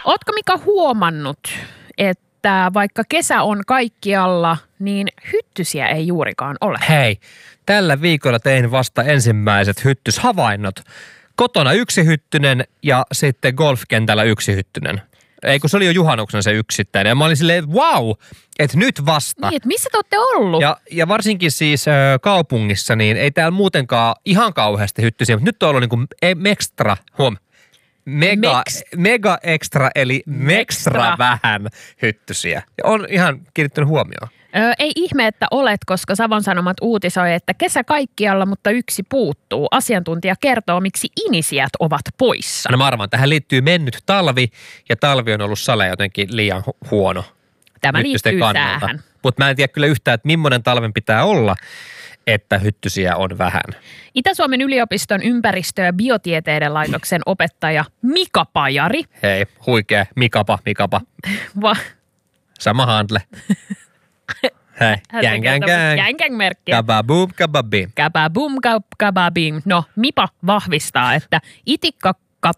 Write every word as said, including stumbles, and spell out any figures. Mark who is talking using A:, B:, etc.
A: Ootko Mika huomannut, että vaikka kesä on kaikkialla, niin hyttysiä ei juurikaan ole?
B: Hei, tällä viikolla tein vasta ensimmäiset hyttyshavainnot. Kotona yksi hyttynen ja sitten golfkentällä yksi hyttynen. Ei, kun se oli jo juhannuksena se yksittäinen. Ja mä olin silleen, wow, että nyt vasta.
A: Niin, että missä te olette ollut?
B: Ja, ja varsinkin siis äh, kaupungissa, niin ei täällä muutenkaan ihan kauheasti hyttysiä, mutta nyt on ollut niinku ekstra, huom, mega,
A: Meks.
B: mega extra, eli mekstra
A: Mekstra.
B: vähän hyttysiä. Ja on ihan kiinnittänyt huomioon.
A: Ö, ei ihme, että olet, koska Savon Sanomat uutisoi, että kesä kaikkialla, mutta yksi puuttuu. Asiantuntija kertoo, miksi inisijät ovat poissa.
B: No mä arvaan, tähän liittyy mennyt talvi, ja talvi on ollut Sale jotenkin liian hu- huono.
A: Tämä
B: hyttysten
A: liittyy
B: kannalta.
A: tähän.
B: Mutta mä en tiedä kyllä yhtään, että millainen talven pitää olla, että hyttysiä on vähän.
A: Itä-Suomen yliopiston ympäristö- ja biotieteiden laitoksen opettaja Mika Pajari.
B: Hei, huikea, mikapa, mikapa,
A: Va-
B: sama handle. Hei, gang, gang, gang.
A: Gang, gang merkki.
B: Kababoom, kababim.
A: Kababum, kab- kababim. No, Mipa vahvistaa, että itikka